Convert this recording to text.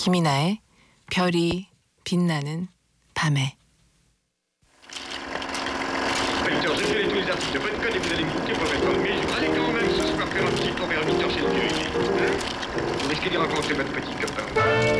김이나의 별이 빛나는 밤에. J'ai fait tous les articles de votre code et vous allez me quitter pour être ennuyé. Je vais aller quand même ce soir faire un petit tour vers 8h chez le curé. Vous risquez d'y rencontrer votre petit copain.